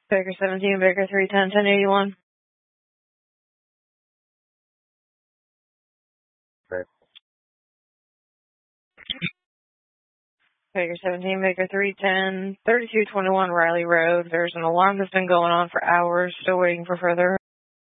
Baker 17, Baker 310, 1081. Baker 17, Baker 310, 3221 Riley Road. There's an alarm that's been going on for hours. Still waiting for further